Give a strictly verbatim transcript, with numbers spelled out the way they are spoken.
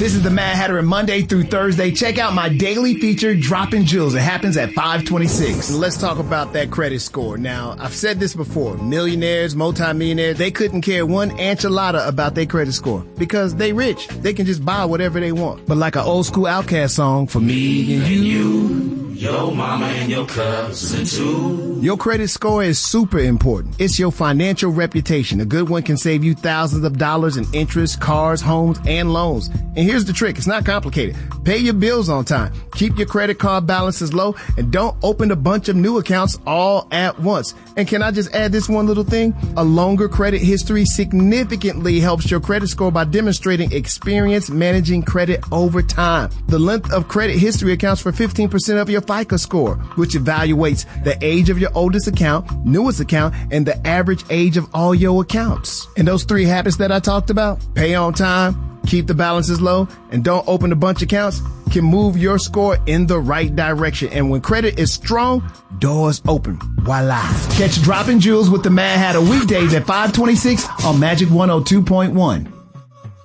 This is the Mad Hatter, and Monday through Thursday, check out my daily feature, Dropping Jewels. It happens at five twenty-six. Let's talk about that credit score. Now, I've said this before. Millionaires, multimillionaires, they couldn't care one enchilada about their credit score because they rich. They can just buy whatever they want. But like an old school Outkast song, for me and you, you your mama and your cousin too. Your credit score is super important. It's your financial reputation. A good one can save you thousands of dollars in interest, cars, homes, and loans. And here's the trick. It's not complicated. Pay your bills on time. Keep your credit card balances low, and don't open a bunch of new accounts all at once. And can I just add this one little thing? A longer credit history significantly helps your credit score by demonstrating experience managing credit over time. The length of credit history accounts for fifteen percent of your FICO score, which evaluates the age of your oldest account, newest account, and the average age of all your accounts. And those three habits that I talked about, pay on time, keep the balances low, and don't open a bunch of accounts, can move your score in the right direction. And when credit is strong, doors open. Voila. Catch Dropping Jewels with the Mad Hatter weekdays at five twenty-six on Magic one oh two point one.